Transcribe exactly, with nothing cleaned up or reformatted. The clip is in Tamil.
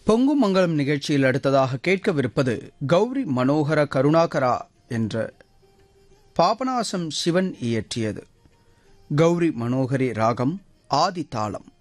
பொங்கு மங்கலம் நிகழ்ச்சியில் அடுத்ததாக கேட்கவிருப்பது கௌரி மனோகர கருணாகரா என்ற பாபநாசம் சிவன் இயற்றியது. கௌரி மனோகரி ராகம் ஆதி தாளம்.